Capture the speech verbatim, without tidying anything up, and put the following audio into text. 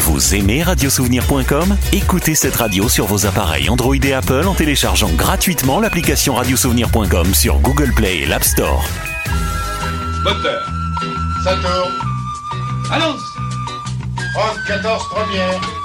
Vous aimez radiosouvenir point com? Écoutez cette radio sur vos appareils Android et Apple en téléchargeant gratuitement l'application radiosouvenir point com sur Google Play et l'App Store. Moteur. Ça tourne. Allons. trente, quatorze première.